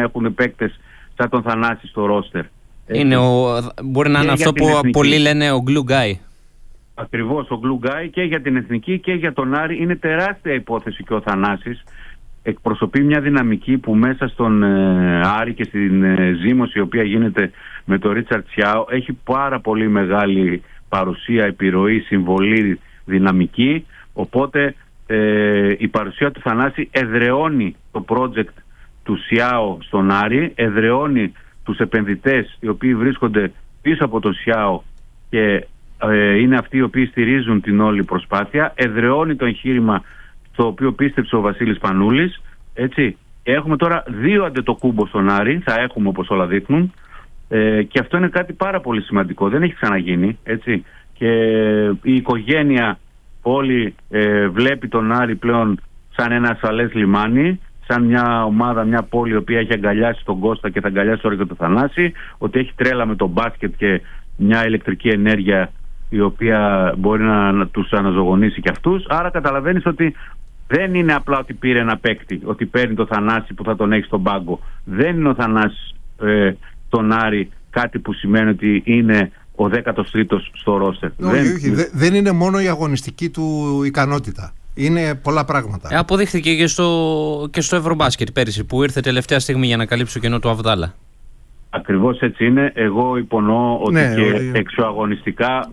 έχουν παίκτες σαν τον Θανάση στο ρόστερ. Μπορεί να είναι αυτό που πολλοί λένε ο glue guy. Ακριβώς, ο glue guy, και για την εθνική και για τον Άρη είναι τεράστια υπόθεση, και ο Θανάσης εκπροσωπεί μια δυναμική που μέσα στον Άρη και στην ζήμωση η οποία γίνεται με τον Ρίτσαρτ Σιάο έχει πάρα πολύ μεγάλη παρουσία, επιρροή, συμβολή, δυναμική. Οπότε η παρουσία του Θανάση εδραιώνει το project του Σιάο στον Άρη, εδραιώνει τους επενδυτές οι οποίοι βρίσκονται πίσω από τον Σιάο και είναι αυτοί οι οποίοι στηρίζουν την όλη προσπάθεια, εδραιώνει το εγχείρημα στο οποίο πίστεψε ο Βασίλης Πανούλης, έτσι. Έχουμε τώρα 2 Αντετοκούμπο στον Άρη, θα έχουμε όπως όλα δείχνουν, και αυτό είναι κάτι πάρα πολύ σημαντικό, δεν έχει ξαναγίνει, έτσι. Και η οικογένεια όλη βλέπει τον Άρη πλέον σαν ένα ασφαλές λιμάνι, σαν μια ομάδα, μια πόλη η οποία έχει αγκαλιάσει τον Κώστα και θα αγκαλιάσει τώρα και τον Θανάση, ότι έχει τρέλα με τον μπάσκετ και μια ηλεκτρική ενέργεια η οποία μπορεί να τους αναζωογονήσει και αυτούς. Άρα καταλαβαίνεις ότι δεν είναι απλά ότι πήρε ένα παίκτη, ότι παίρνει το Θανάση που θα τον έχει στον πάγκο. Δεν είναι ο Θανάσης τον Άρη κάτι που σημαίνει ότι είναι ο 13ος στο ρόστερ. Δεν είναι μόνο η αγωνιστική του ικανότητα. Είναι πολλά πράγματα. Αποδείχθηκε και στο Ευρωμπάσκετ πέρυσι που ήρθε τελευταία στιγμή για να καλύψει το κενό του Αβδάλα. Ακριβώς έτσι είναι. Εγώ υπονοώ ότι και εξωαγωνιστικά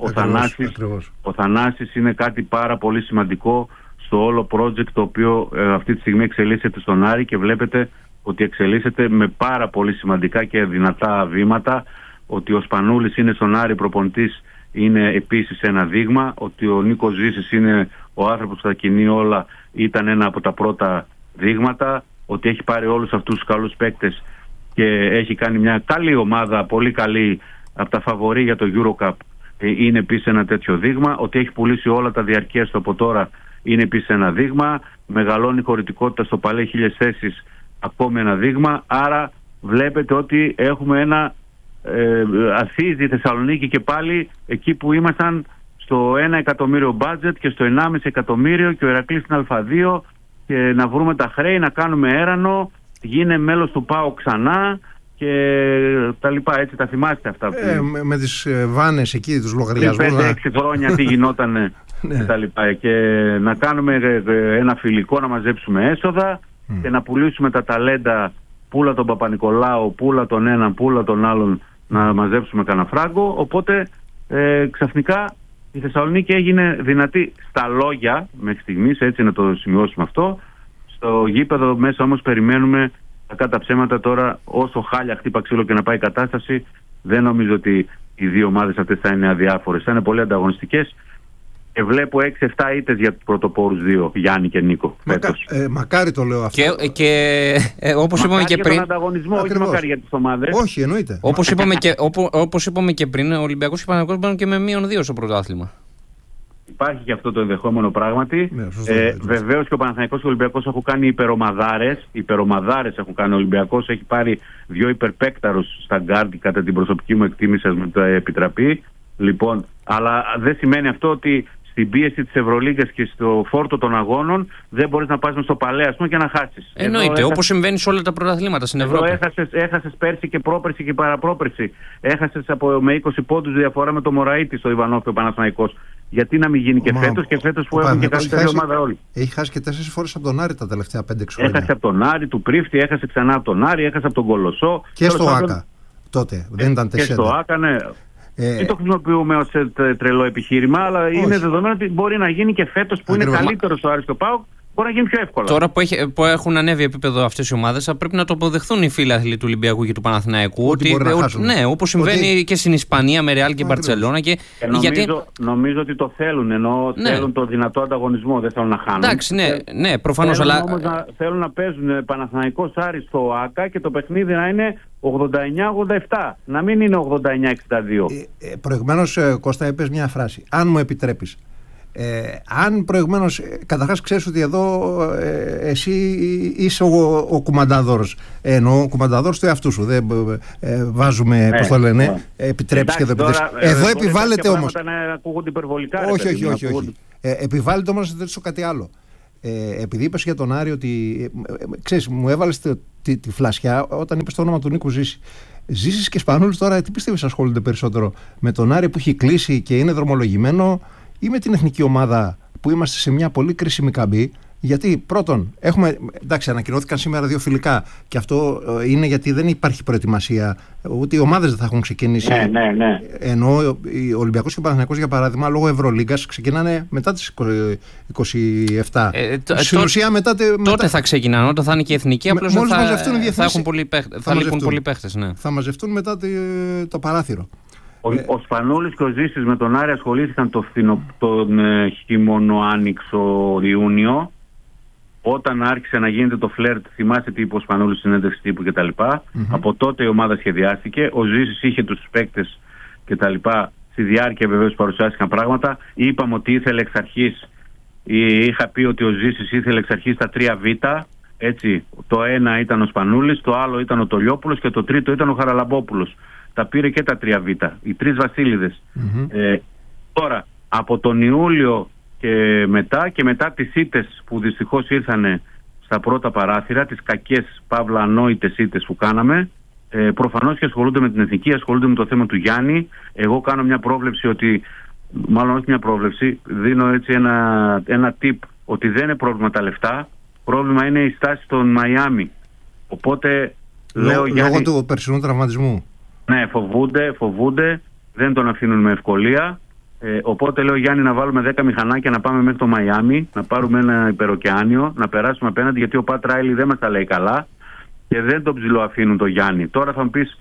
ο Θανάσης είναι κάτι πάρα πολύ σημαντικό στο όλο project το οποίο αυτή τη στιγμή εξελίσσεται στον Άρη, και βλέπετε ότι εξελίσσεται με πάρα πολύ σημαντικά και δυνατά βήματα. Ότι ο Σπανούλης είναι στον Άρη προπονητής είναι επίσης ένα δείγμα. Ότι ο Νίκος Ζήσης είναι ο άνθρωπος που τα κινεί όλα, ήταν ένα από τα πρώτα δείγματα. Ότι έχει πάρει όλους αυτούς τους καλούς παίκτες και έχει κάνει μια καλή ομάδα, πολύ καλή, από τα φαβορί για το EuroCup, είναι επίσης ένα τέτοιο δείγμα. Ότι έχει πουλήσει όλα τα διαρκεία του από τώρα είναι επίσης ένα δείγμα. Μεγαλώνει η χωρητικότητα στο Παλέ 1000 θέσεις, ακόμη ένα δείγμα. Άρα βλέπετε ότι έχουμε ένα αθίζει η Θεσσαλονίκη και πάλι εκεί που ήμασταν στο 1 εκατομμύριο budget και στο 1,5 εκατομμύριο, και ο Ηρακλής στην Α2, και να βρούμε τα χρέη, να κάνουμε έρανο, γίνε μέλος του ΠΑΟ ξανά και τα λοιπά. Έτσι τα θυμάστε αυτά με τις βάνες εκεί, τους λογαριασμούς, πριν 5-6 χρόνια τι γινότανε και τα λοιπά. Και να κάνουμε ένα φιλικό, να μαζέψουμε έσοδα και να πουλήσουμε τα ταλέντα, πούλα τον Παπα-Νικολάου, πούλα τον έναν, πούλα τον άλλον, να μαζέψουμε κανένα φράγκο. Οπότε ξαφνικά η Θεσσαλονίκη έγινε δυνατή στα λόγια μέχρι στιγμής, έτσι να το σημειώσουμε αυτό. Στο γήπεδο μέσα όμως περιμένουμε κατά ψέματα τώρα, όσο χάλια χτύπα ξύλο και να πάει η κατάσταση, δεν νομίζω ότι οι δύο ομάδες αυτές θα είναι αδιάφορες. Θα είναι πολύ ανταγωνιστικές. Και βλέπω 6-7 ήττες για τους πρωτοπόρους δύο, Γιάννη και Νίκο. Μακάρι το λέω αυτό. Και όπως είπαμε και πριν. Για τον ανταγωνισμό, όχι μακάρι για τις ομάδες. Όχι, εννοείται. Όπως είπαμε και πριν, ο Ολυμπιακός και ο Παναθηναϊκός μπαίνουν και με -2 στο πρωτάθλημα. Υπάρχει και αυτό το ενδεχόμενο πράγματι. Βεβαίως και ο Παναθηναϊκός και ο Ολυμπιακός έχουν κάνει υπερομαδάρες έχουν κάνει. Ο Ολυμπιακός έχει πάρει 2 υπερπέκταρους στα γκάρντ, κατά την προσωπική μου εκτίμηση, ας μου το επιτραπεί. Λοιπόν, αλλά δεν σημαίνει αυτό ότι στην πίεση της Ευρωλίγκας και στο φόρτο των αγώνων δεν μπορείς να πας μες στο Παλέ, ας πούμε, και να χάσεις. Εννοείται, όπως συμβαίνει σε όλα τα πρωταθλήματα στην Ευρώπη. Έχασες πέρσι και πρόπερσι και παραπρόπερσι. Έχασες με 20 πόντους διαφορά με το Μωραΐτη στο Ιβανόφ ο Παναθηναϊκός. Γιατί να μην γίνει και φέτος, και φέτος που έχουν και καλύτερη ομάδα όλοι. Έχει χάσει και 4 φορές από τον Άρη τα τελευταία 5-6 χρόνια. Έχασε από τον Άρη του Πρίφτη, έχασε ξανά από τον Άρη, έχασε από τον Κολοσσό. Και στο ΆΚΑ τότε. Δεν ήταν 4. Και στο ΆΚΑ, ναι. Δεν το χρησιμοποιούμε ως τρελό επιχείρημα, αλλά είναι δεδομένο ότι μπορεί να γίνει και φέτος που είναι καλύτερο στο Άρη στο ΠΑΟΚ, μπορεί να γίνει πιο εύκολα. Τώρα που έχουν ανέβει επίπεδο αυτές οι ομάδες, θα πρέπει να το αποδεχθούν οι φίλαθλοι του Ολυμπιακού και του Παναθηναϊκού. Ναι, όπως συμβαίνει και στην Ισπανία με Ρεάλ και Μπαρτσελώνα. Νομίζω ότι το θέλουν, ενώ θέλουν το δυνατό ανταγωνισμό, δεν θέλουν να χάνουν. Εντάξει, ναι, προφανώς. Όμως θέλουν να παίζουν Παναθηναϊκός Άρης στο ΆΚΑ και το παιχνίδι να είναι 89-87, να μην είναι 89-62. Προηγουμένως, Κώστα, είπες μια φράση. Αν μου επιτρέπεις. Αν προηγουμένως, καταρχάς ξέρεις ότι εδώ εσύ είσαι ο κουμανταδόρος. Εννοώ ο κουμανταδόρος του εαυτού σου. Δεν βάζουμε, πώς το λένε, επιτρέψεις και δεν επιτρέψεις. Εδώ επιβάλλεται όμως. Να ακούγονται υπερβολικά. Όχι. Επιβάλλεται όμως να ζητήσω κάτι άλλο. επειδή είπες για τον Άρη ότι ξέρεις, μου έβαλες τη φλασιά όταν είπες το όνομα του Νίκου Ζήση. Ζήσης και Σπανούλης τώρα, τι πιστεύεις ασχολούνται περισσότερο, με τον Άρη που έχει κλείσει και είναι δρομολογημένο, ή με την εθνική ομάδα που είμαστε σε μια πολύ κρίσιμη καμπή? Γιατί πρώτον, εντάξει, ανακοινώθηκαν σήμερα 2 φιλικά και αυτό είναι γιατί δεν υπάρχει προετοιμασία, ούτε οι ομάδες δεν θα έχουν ξεκινήσει. Ναι. Ενώ ο Ολυμπιακός και ο Παναθηναϊκός, για παράδειγμα, λόγω Ευρωλίγκας ξεκινάνε μετά τις 27. Στην ουσία τότε θα ξεκινάνε, όταν θα είναι και εθνική, απλώς θα λείπουν πολλοί παίχτες. Ναι. Θα μαζευτούν μετά το παράθυρο. Ο Σπανούλης και ο Ζήσης με τον Άρη ασχολήθηκαν τον χειμωνο-άνοιξο Ιούνιο, όταν άρχισε να γίνεται το φλερτ. Θυμάστε τι είπε ο Σπανούλης στην συνέντευξη τύπου κτλ. Από τότε η ομάδα σχεδιάστηκε. Ο Ζήσης είχε τους παίκτες κτλ. Στη διάρκεια βεβαίως παρουσιάστηκαν πράγματα. Είπαμε ότι ήθελε εξ αρχής, είχα πει ότι ο Ζήσης ήθελε εξ αρχής τα 3Β. Έτσι, το ένα ήταν ο Σπανούλης, το άλλο ήταν ο Τολιόπουλος και το τρίτο ήταν ο Χαραλαμπόπουλος. Τα πήρε και τα 3Β, οι 3 βασίλειδες. Τώρα, από τον Ιούλιο και μετά τις ήττες που δυστυχώς ήρθανε στα πρώτα παράθυρα, τις κακές παύλα ανόητες ήττες που κάναμε, προφανώς και ασχολούνται με την εθνική, ασχολούνται με το θέμα του Γιάννη. Εγώ κάνω μια πρόβλεψη μάλλον όχι μια πρόβλεψη, δίνω έτσι ένα tip, ότι δεν είναι πρόβλημα τα λεφτά, πρόβλημα είναι η στάση των Μαϊάμι. Οπότε λόγω του περσινού τραυματισμού. Ναι, φοβούνται, δεν τον αφήνουν με ευκολία. Οπότε λέω, Γιάννη, να βάλουμε 10 μηχανάκια να πάμε μέχρι το Μαϊάμι, να πάρουμε ένα υπεροκεάνιο, να περάσουμε απέναντι, γιατί ο Πατ Ράιλι δεν μας τα λέει καλά και δεν τον ψιλοαφήνουν το Γιάννη. Τώρα θα μου πεις,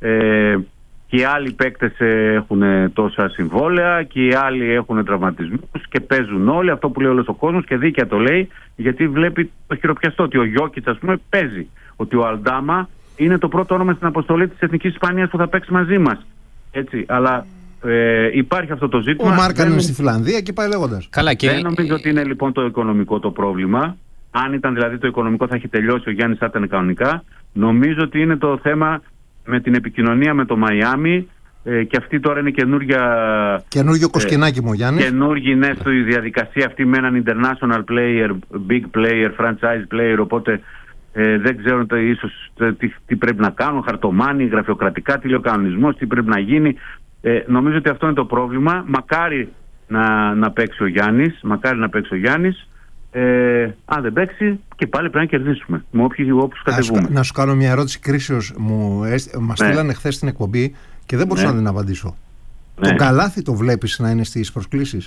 και οι άλλοι παίκτες έχουν τόσα συμβόλαια και οι άλλοι έχουν τραυματισμούς και παίζουν όλοι, αυτό που λέει όλος ο κόσμος, και δίκαια το λέει, γιατί βλέπει το χειροπιαστό, ότι ο Γιόκιτς, ας πούμε, παίζει, ότι ο Αλντάμα είναι το πρώτο όνομα στην αποστολή της Εθνικής Ισπανίας που θα παίξει μαζί μας. Έτσι, αλλά υπάρχει αυτό το ζήτημα. Ο Μάρκαν είναι στη Φιλανδία και πάει λέγοντας. Δεν νομίζω ότι είναι λοιπόν το οικονομικό το πρόβλημα. Αν ήταν δηλαδή το οικονομικό, θα έχει τελειώσει, ο Γιάννης θα ήταν κανονικά. Νομίζω ότι είναι το θέμα με την επικοινωνία με το Μαϊάμι, και αυτή τώρα είναι καινούργιο κοσκινάκι μου, ο Γιάννης. Καινούργιοι, ναι, στη διαδικασία αυτή με έναν international player, big player, franchise player, οπότε δεν ξέρουν ίσως τι πρέπει να κάνουν, χαρτομάνι, γραφειοκρατικά, τηλεοκανονισμός, τι πρέπει να γίνει. Νομίζω ότι αυτό είναι το πρόβλημα. Μακάρι να παίξει ο Γιάννης. Αν δεν παίξει, και πάλι πρέπει να κερδίσουμε με όποιους κατεβούμε. Να σου κάνω μια ερώτηση κρίσεως. Μας στείλανε χθες στην εκπομπή και δεν μπορούσα να την απαντήσω. Το Καλάθι το βλέπεις να είναι στις προσκλήσεις?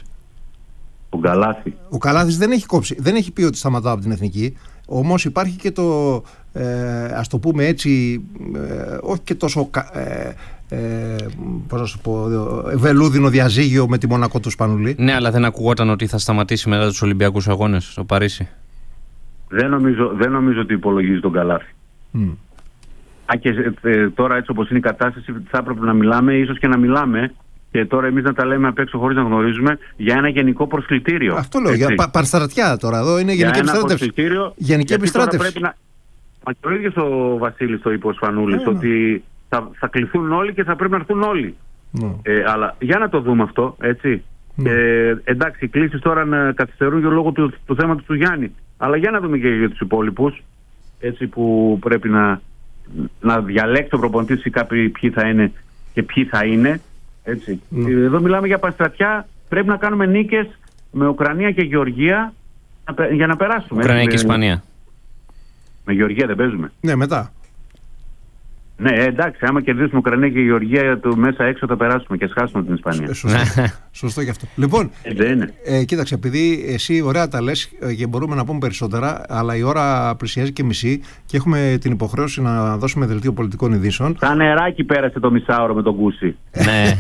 Ο Καλάθης δεν έχει κόψει, δεν έχει πει ότι σταματάω από την εθνική. Όμως υπάρχει και το, ας το πούμε έτσι, όχι και τόσο πώς να σου πω, βελούδινο διαζύγιο με τη Μονακό του Σπανούλη. Ναι, αλλά δεν ακουγόταν ότι θα σταματήσει μετά τους Ολυμπιακούς Αγώνες στο Παρίσι? Δεν νομίζω ότι υπολογίζει τον Καλάθι. Και τώρα, έτσι όπως είναι η κατάσταση, θα έπρεπε να μιλάμε, ίσως και να μιλάμε, και τώρα εμείς να τα λέμε απ' έξω χωρίς να γνωρίζουμε, για ένα γενικό προσκλητήριο. Αυτό λέω, για παρστρατιά τώρα εδώ είναι γενική επιστράτευση. Γενική επιστράτευση. Μα και ο ίδιος ο Βασίλης το είπε, ο Σπανούλης, ότι θα κληθούν όλοι και θα πρέπει να έρθουν όλοι. Αλλά για να το δούμε αυτό, έτσι. Εντάξει, οι κλήσεις τώρα να καθυστερούν για λόγω του θέματος του Γιάννη. Αλλά για να δούμε και για τους υπόλοιπους, έτσι, που πρέπει να διαλέξει ο προπονητής ποιοι θα είναι και ποιοι θα είναι. Έτσι. Εδώ μιλάμε για παρστρατιά. Πρέπει να κάνουμε νίκες με Ουκρανία και Γεωργία για να περάσουμε. Ουκρανία και Ισπανία. Με Γεωργία δεν παίζουμε? Ναι, μετά. Ναι, εντάξει, άμα κερδίσουμε Ουκρανία και Γεωργία μέσα έξω θα περάσουμε και σχάσουμε την Ισπανία. Σωστό και αυτό. Λοιπόν, κοίταξε, επειδή εσύ ωραία τα λες και μπορούμε να πούμε περισσότερα, αλλά η ώρα πλησιάζει και μισή και έχουμε την υποχρέωση να δώσουμε δελτίο πολιτικών ειδήσεων. Σαν νεράκι πέρασε το μισάωρο με τον Κούση. Ναι.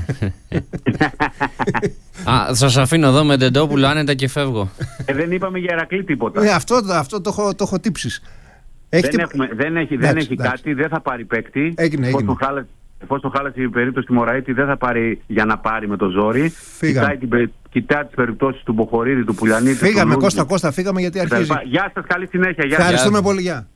Σας αφήνω εδώ με Ντεντόπουλο άνετα και φεύγω. Δεν είπαμε για Ηρακλή τίποτα. Αυτό το έχω τύψεις. Δεν έχει κάτι, δεν θα πάρει παίκτη. Εφόσον χάλασε η περίπτωση του Μωραήτη, δεν θα πάρει για να πάρει με το ζόρι. Κοιτάει τις περιπτώσεις του Μποχορίδη, του Πουλιανίτη. Φύγαμε, Κώστα, φύγαμε γιατί αρχίζει. Γεια σας, καλή συνέχεια. Ευχαριστούμε πολύ. Γεια.